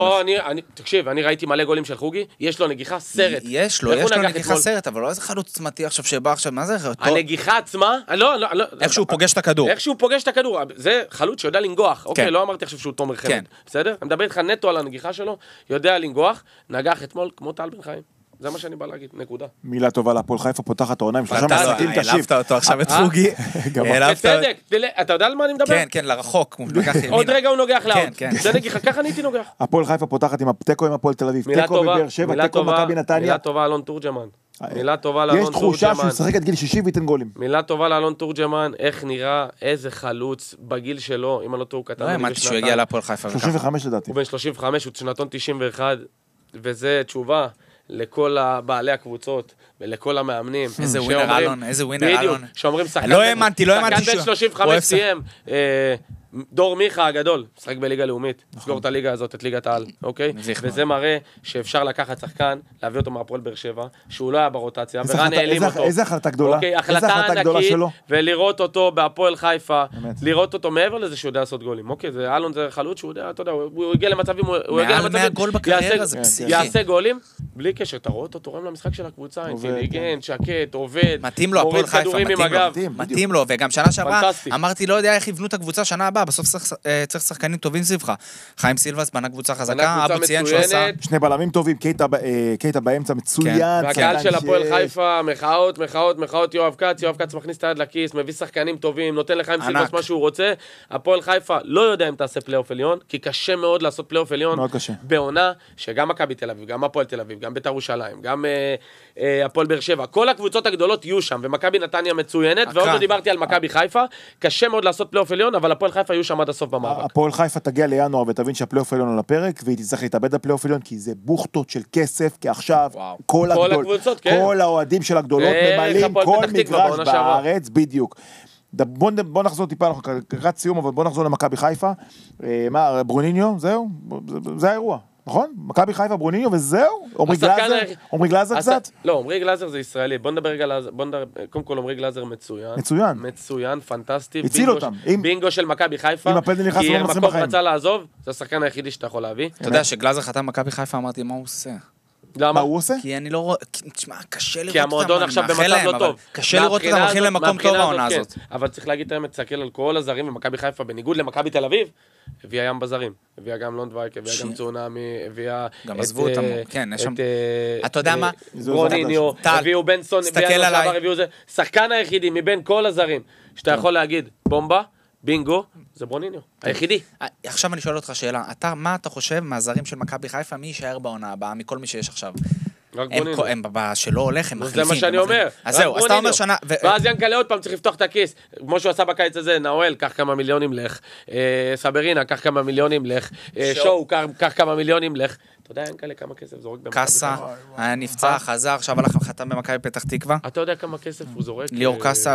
תקשיב, אני ראיתי מלא גולים של חוגי, יש לו נגיחה סרט. יש לו נגיחה סרט, אבל לא איזה חלוץ צמתי עכשיו שבא עכשיו, מה זה? הנגיחה עצמה, לא. איך שהוא פוגש את הכדור. איך שהוא פוגש את הכדור, זה חלוץ שיודע לנגוח, אוקיי, לא אמרתי עכשיו שהוא תומר חמד, בסדר? אני מדבר איתך נטו על הנגיחה שלו, יודע לנגוח, נגח אתמול כמו טל בן חיים. זה מה שאני בא להגיד, נקודה. מילה טובה להפועל חיפה, פותחת העונה עם 3 משחקים, תשיב. העלבת אותו עכשיו את חוגי. בצדק, אתה יודע על מה אני מדבר? כן, לרחוק. עוד רגע הוא נוגח לאוט. זה נגיחה, ככה אני הייתי נוגח. הפועל חיפה פותחת עם תיקו עם הפועל תל אביב. תיקו בבאר שבע, תיקו מכבי נתניה. מילה טובה אלון תורג'מן. מילה טובה לאלון תורג'מן. יש תחושה שהוא ישחק עד גיל 60 וייתן גולים. מילה טובה לאלון תורג'מן, איך נראה, איזה חלוץ בגיל שלו, אם אני לא טועה, קטן. לא האמנתי שהוא יגיע להפועל חיפה. 35 לדעתי. הוא בן 35, הוא שנתון 91, וזה תשובה לכל בעלי הקבוצות ולכל המאמנים. איזה ווינר אלון, איזה ווינר אלון. שאומרים שחקן בן 35 סיים, דור מיכה הגדול, משחק בליגה לאומית, סגור את הליגה הזאת, את ליגת העל, אוקיי? וזה מראה שאפשר לקחת שחקן, להביא אותו מהפועל באר שבע, שהוא לא היה ברוטציה, ורן העלים אותו. איזה החלטה גדולה? החלטה ענקית, ולראות אותו בהפועל חיפה, לראות אותו מעבר לזה שהוא יודע לעשות גולים, אוקיי? אלון זה חלוץ שהוא יודע, אתה יודע, הוא הגיע למצבים, יעשה גולים, בלי קשר, אתה רואה אותו תורם למשחק של הקבוצה, אינטליגנט, שקט, עובד, מוריד כדורים עם הגב. מתאים לו, וגם שנה שעברה, אמרתי, לא יודע איך יבנו את הקבוצה שנה הבאה, בסוף צריך שחקנים טובים סביבך. חיים סילבס בנה קבוצה חזקה, אבו ציין שהוא עשה 2 בלמים טובים, קייטה באמצע מצוין. והקהל של הפועל חיפה, מחאות, יואב כץ מכניס את היד לכיס, מביא שחקנים טובים, נותן לחיים סילבס מה שהוא רוצה. הפועל חיפה לא יודע אם תעשה פלייאוף עליון, כי קשה מאוד לעשות פלייאוף עליון בעונה שגם מכבי תל אביב, גם הפועל תל אביב, גם בית"ר ירושלים, גם הפועל באר שבע, כל הקבוצות הגדולות יהיו שם, ומכבי נתניה מצוינת, ועוד לא דיברתי על מכבי חיפה, קשה מאוד לעשות פלייאוף עליון, אבל הפועל חיפה יהיו שם עד הסוף במאבק. הפועל חיפה תגיע לינואר ותבין שהפלייאוף עליון על הפרק, והיא תצטרך להתאבד לפלייאוף עליון, כי זה בוכטות של כסף, כי עכשיו כל האוהדים של הגדולות ממלאים כל מגרש בארץ, בדיוק. בוא נחזור טיפה, אנחנו קראת סיום, אבל בוא נחזור למכבי חיפה. ברוניניו, זהו? זה האירוע. נכון? מכבי חיפה, ברוניניו, וזהו? עומרי גלאזר קצת? לא, עומרי גלאזר זה ישראלי. בוא נדבר רגע, קודם כל עומרי גלאזר מצוין, פנטסטי. הציל אותם. בינגו של מכבי חיפה. כי המקום רצה לעזוב, זה השחקן היחידי שאתה יכול להביא. אתה יודע שגלאזר חתם מכבי חיפה, אמרתי, מה הוא עושה? למה? מה הוא עושה? כי אני לא רואה, תשמע, קשה לראות אותם. כי המועדון עכשיו במצב לא טוב. קשה לראות אותם, הולכים למקום טוב העונה הזאת. אבל צריך להגיד את האמת, תסתכל על כל הזרים במכבי חיפה, בניגוד למכבי תל אביב, הביאה ים בזרים, הביאה גם לונדווייק, הביאה גם צונאמי, הביאה גם עזבו אותם, כן, יש שם, אתה יודע מה? ברוניניו, הביאו בנסון, הביאו זה, שחקן היחידי מבין כל הזרים, שאתה יכול להגיד, בומבה, בינגו, זה ברוניניו, היחידי. עכשיו אני שואל אותך שאלה, מה אתה חושב מהזרים של מכבי חיפה, מי יישאר בעונה הבאה, מכל מי שיש עכשיו? הם שלא הולך, הם מחליפים. זה מה שאני אומר. אז זהו, אז אתה אומר שנה... ואז ינקלה עוד פעם צריך לפתוח את הכיס. כמו שהוא עשה בקיץ הזה, נאואל, קח כמה מיליונים לך. סברינה, קח כמה מיליונים לך. שואו, קח כמה מיליונים לך. אתה יודע, ינקלה, כמה כסף זורק במכבי? קאסה, היה נפצע, חזר, עכשיו הלך וחתם במכבי פתח תקווה. אתה יודע כמה כסף הוא זורק? ליאור קאסה,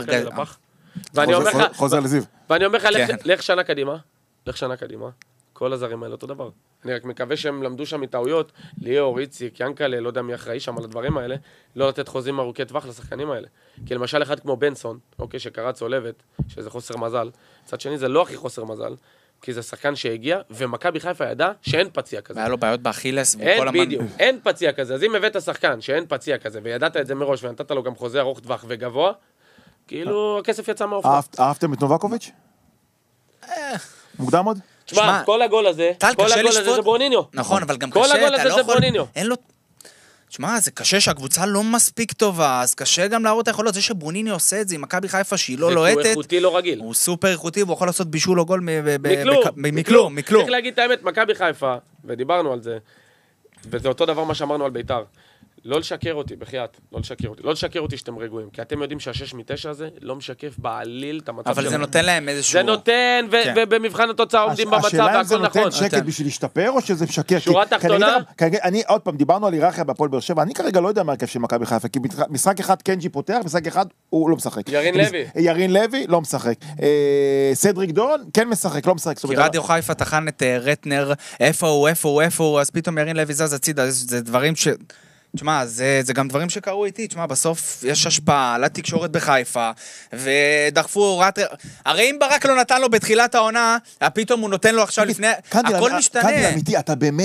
חוזר לזיו. ואני אומר לך, לך שנה קדימה. כל הזרים האלה אותו דבר. אני רק מקווה שהם למדו שם מטעויות, ליאור, איציק, ינקלה, לא יודע מי אחראי שם על הדברים האלה, לא לתת חוזים ארוכי טווח לשחקנים האלה. כי למשל אחד כמו בנסון, אוקיי, שקרא צולבת, שזה חוסר מזל, צד שני זה לא הכי חוסר מזל, כי זה שחקן שהגיע, ומכבי חיפה ידע שאין פציע כזה. היה לו בעיות באכילס, אין בדיוק, אין פציע כזה. אז אם הבאת שחקן שאין פציע כזה, וידעת את זה מראש, ונתת לו גם חוזה ארוך טווח וגבוה, כאילו הכסף יצא מהאופן. אהבתם את נובקוביץ'? מוקדם עוד? תשמע, כל הגול הזה זה ברוניניו. נכון, אבל גם קשה, כל הגול הזה זה ברוניניו. אין לו... תשמע, זה קשה שהקבוצה לא מספיק טובה, אז קשה גם להראות היכולות. זה שברוניניו עושה את זה עם מכבי חיפה שהיא לא לוהטת. הוא איכותי לא רגיל. הוא סופר איכותי, והוא יכול לעשות בישול או גול מכלום. צריך להגיד את האמת, מכבי חיפה, ודיברנו על זה, וזה אותו דבר מה שאמרנו על בית"ר. לא לשקר אותי, בחייאת, לא לשקר אותי שאתם רגועים, כי אתם יודעים שה6-9 הזה לא משקף בעליל את המצב. אבל זה נותן להם איזשהו... זה נותן, ובמבחן התוצאה עומדים במצב, והכל נכון. השאלה אם זה נותן שקט בשביל להשתפר, או שזה משקר? שורה תחתונה? אני, עוד פעם, דיברנו על היררכיה בהפועל באר שבע, אני כרגע לא יודע מה הרכב של מכבי חיפה, כי משחק אחד קנג'י פותח, משחק אחד הוא לא משחק. ירין לוי לא משחק. סדריק דורון כן משחק, לא משחק. כי רדיו חיפה תחן את רטנר, איפה הוא, אז פתאום ירין לוי זז הצידה, זה דברים ש... תשמע, זה גם דברים שקרו איתי, תשמע, בסוף יש השפעה על התקשורת בחיפה, ודחפו הוראת... הרי אם ברק לא נתן לו בתחילת העונה, פתאום הוא נותן לו עכשיו לפני... הכל משתנה. קנדי, אמיתי, אתה באמת...